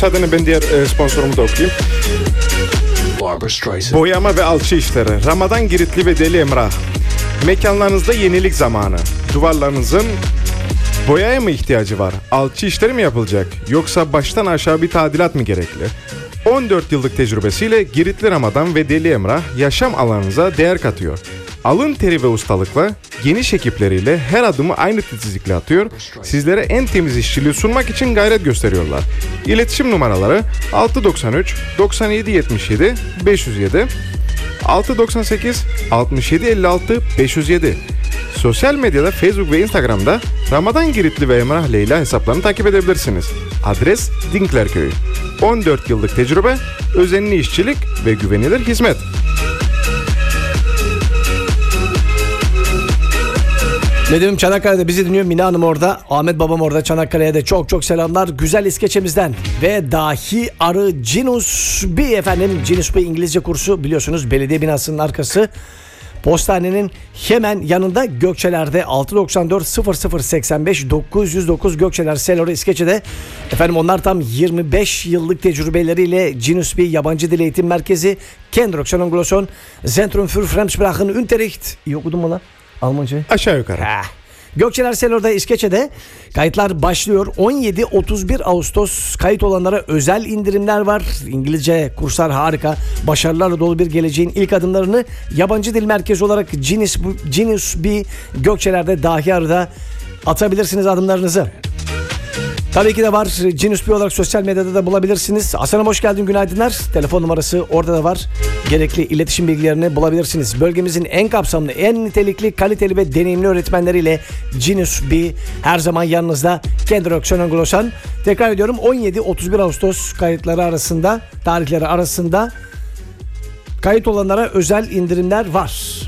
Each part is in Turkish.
Tadını ben diğer sponsorumu da okuyayım. Boyama ve alçı işleri. Ramazan Giritli ve Deli Emrah. Mekanlarınızda yenilik zamanı. Duvarlarınızın boyaya mı ihtiyacı var? Alçı işleri mi yapılacak? Yoksa baştan aşağı bir tadilat mı gerekli? 14 yıllık tecrübesiyle Giritli Ramazan ve Deli Emrah yaşam alanınıza değer katıyor. Alın teri ve ustalıkla, geniş ekipleriyle her adımı aynı titizlikle atıyor. Sizlere en temiz işçiliği sunmak için gayret gösteriyorlar. İletişim numaraları 693 97 77 507 698 67 56 507. Sosyal medyada Facebook ve Instagram'da Ramazan Giritli ve Emrah Leyla hesaplarını takip edebilirsiniz. Adres Dinklerköy. 14 yıllık tecrübe, özenli işçilik ve güvenilir hizmet. Nedim'im Çanakkale'de bizi dinliyor. Mine Hanım orada. Ahmet babam orada. Çanakkale'ye de çok çok selamlar. Güzel İskeçe'mizden. Ve dahi arı Cinus B efendim. Cinus B İngilizce kursu biliyorsunuz. Belediye binasının arkası. Postanenin hemen yanında Gökçeler'de 694 0085 909 Gökçeler Selor'a İskeçe'de. Efendim onlar tam 25 yıllık tecrübeleriyle Cinus B Yabancı Dil Eğitim Merkezi Kendrock Angloson Zentrum für Fremdsprachen Unterricht. İyi okudun mu lan? Almancayı? Aşağı yukarı. Gökçeler Selor'da İskeçe'de kayıtlar başlıyor. 17-31 Ağustos kayıt olanlara özel indirimler var. İngilizce kurslar harika. Başarılarla dolu bir geleceğin ilk adımlarını yabancı dil merkezi olarak Cinus B Gökçeler'de dahi arada atabilirsiniz adımlarınızı. Tabii ki de var. Cinus B olarak sosyal medyada da bulabilirsiniz. Hasan'ım hoş geldin, günaydınlar. Telefon numarası orada da var. Gerekli iletişim bilgilerini bulabilirsiniz. Bölgemizin en kapsamlı, en nitelikli, kaliteli ve deneyimli öğretmenleriyle Cinus B her zaman yanınızda. Kendrock Angloson. Tekrar ediyorum 17-31 Ağustos kayıtları arasında, tarihleri arasında kayıt olanlara özel indirimler var.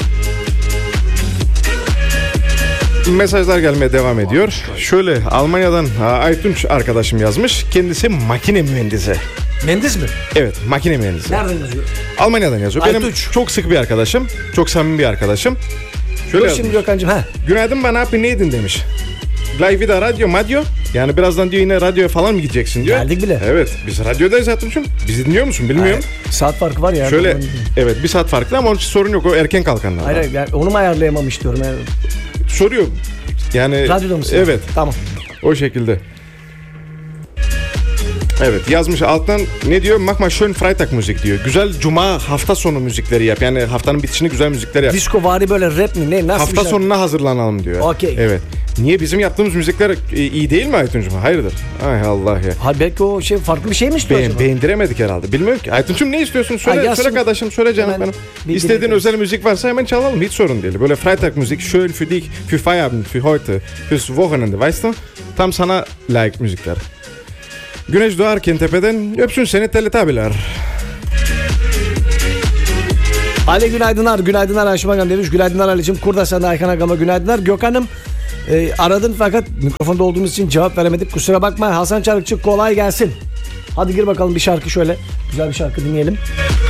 Mesajlar gelmeye devam ediyor. Şöyle Almanya'dan Aytunç arkadaşım yazmış. Kendisi makine mühendisi. Mendiz mi? Evet, makine mühendisi. Nereden yazıyor? Almanya'dan yazıyor. Benim Aytunç. çok sık bir arkadaşım. Çok samimi bir arkadaşım. Şöyle Dur şimdi Gökhan'cığım. Günaydın, bana abi neydin demiş. Gleich wieder radyo, madyo. Yani birazdan diyor yine radyoya falan mı gideceksin diyor. Geldik bile. Evet, biz radyodayız Aytunç'um. Bizi dinliyor musun bilmiyorum. Saat farkı var ya. Şöyle evet, bir saat farklı ama onun için sorun yok. O erken kalkanlar. Hayır yani onu mu ayarlayamamış diyorum. Yani. Soruyor. Yani Radyoda mısın? Evet. Tamam. O şekilde. Evet, yazmış alttan ne diyor? Mach mal schön Freitag müzik diyor. Güzel cuma hafta sonu müzikleri yap. Yani haftanın bitişini güzel müzikler yap. Disco vari böyle rap mi ne? Nasıl Hafta bir şey? sonuna hazırlanalım diyor. Okey. Evet. Niye bizim yaptığımız müzikler iyi değil mi Aytuncuğum? Hayırdır? Ay Allah ya. Ha belki o şey farklı bir şey mi istiyor acaba? Beğendiremedik herhalde. Bilmiyorum ki. Aytuncuğum ne istiyorsun? Söyle, söyle kardeşim, söyle canım benim. İstediğin özel müzik varsa hemen çalalım. Hiç sorun değil. Böyle Freitag müzik, schön für dich, für Feierabend, für heute, fürs Wochenende, weißt du? Tam sana layık müzikler. Güneş doğarken tepeden öpsün seni Teletabiler. Ali günaydınlar. Günaydınlar Ayşe Agam demiş. Günaydınlar Ali'cim. Kurdasan Aykan Agam'a günaydınlar. Gökhan'ım aradın fakat mikrofonda olduğumuz için cevap veremedik. Kusura bakma. Hasan Çarıkçı kolay gelsin. Hadi gir bakalım bir şarkı şöyle. Güzel bir şarkı dinleyelim.